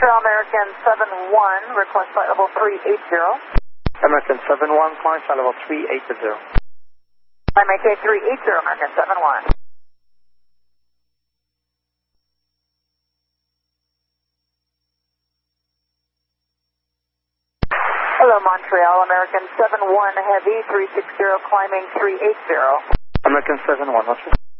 Montreal American 7-1, request flight level 380. American 7-1, calling flight level 380. I maintain 380, American 7-1. Hello, Montreal American 7-1 Heavy, 360, climbing 380. American 7-1, what's your